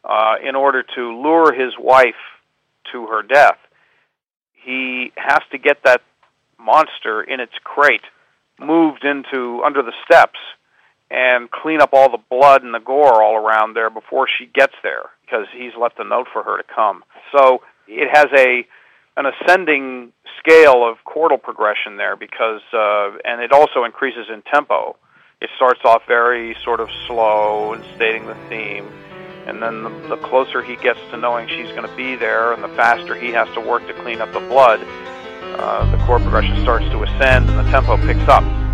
in order to lure his wife to her death, he has to get that monster in its crate moved into under the steps and clean up all the blood and the gore all around there before she gets there, because he's left a note for her to come. So it has an ascending scale of chordal progression there, because and it also increases in tempo. It starts off very sort of slow and stating the theme, and then the closer he gets to knowing she's going to be there, and the faster he has to work to clean up the blood, the chord progression starts to ascend and the tempo picks up.